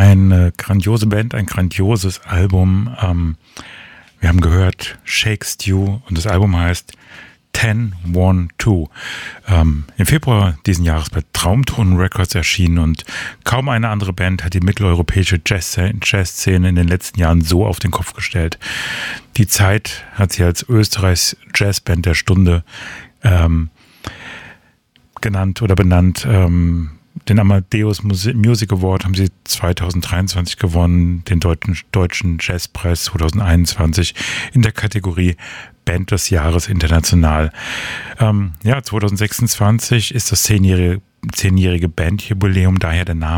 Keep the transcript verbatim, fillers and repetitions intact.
Eine grandiose Band, ein grandioses Album. Ähm, wir haben gehört Shake Stew und das Album heißt zehn eins zwei. Ähm, Im Februar diesen Jahres bei Traumton Records erschienen und kaum eine andere Band hat die mitteleuropäische Jazz-Szene in den letzten Jahren so auf den Kopf gestellt. Die Zeit hat sie als Österreichs Jazzband der Stunde ähm, genannt oder benannt. Ähm, Den Amadeus Music Award haben sie zwanzig dreiundzwanzig gewonnen, den deutschen, deutschen Jazzpreis zwanzig einundzwanzig in der Kategorie Band des Jahres international. Ähm, ja, zwanzig sechsundzwanzig ist das zehnjährige, zehnjährige Bandjubiläum, daher der Name.